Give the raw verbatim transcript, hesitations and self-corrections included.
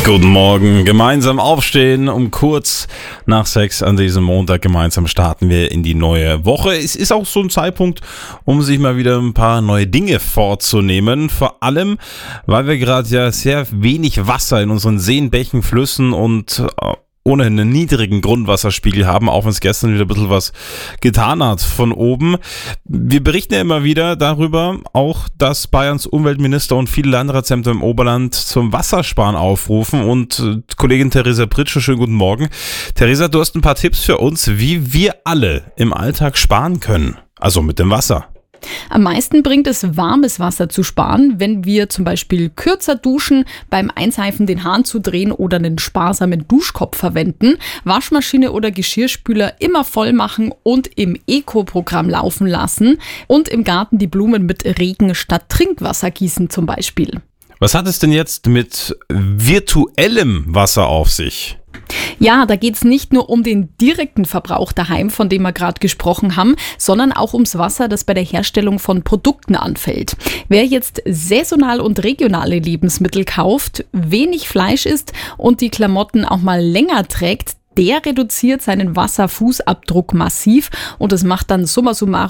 Guten Morgen, gemeinsam aufstehen, um kurz nach sechs an diesem Montag gemeinsam starten wir in die neue Woche. Es ist auch so ein Zeitpunkt, um sich mal wieder ein paar neue Dinge vorzunehmen, vor allem, weil wir gerade ja sehr wenig Wasser in unseren Seen, Bächen, Flüssen und ohne einen niedrigen Grundwasserspiegel haben, auch wenn es gestern wieder ein bisschen was getan hat von oben. Wir berichten ja immer wieder darüber, auch dass Bayerns Umweltminister und viele Landratsämter im Oberland zum Wassersparen aufrufen. Und äh, Kollegin Theresa Pritscher, schönen guten Morgen. Theresa, du hast ein paar Tipps für uns, wie wir alle im Alltag sparen können, also mit dem Wasser. Am meisten bringt es, warmes Wasser zu sparen, wenn wir zum Beispiel kürzer duschen, beim Einseifen den Hahn zudrehen oder einen sparsamen Duschkopf verwenden, Waschmaschine oder Geschirrspüler immer voll machen und im Eco-Programm laufen lassen und im Garten die Blumen mit Regen statt Trinkwasser gießen zum Beispiel. Was hat es denn jetzt mit virtuellem Wasser auf sich? Ja, da geht es nicht nur um den direkten Verbrauch daheim, von dem wir gerade gesprochen haben, sondern auch ums Wasser, das bei der Herstellung von Produkten anfällt. Wer jetzt saisonal und regionale Lebensmittel kauft, wenig Fleisch isst und die Klamotten auch mal länger trägt, der reduziert seinen Wasserfußabdruck massiv und das macht dann summa summarum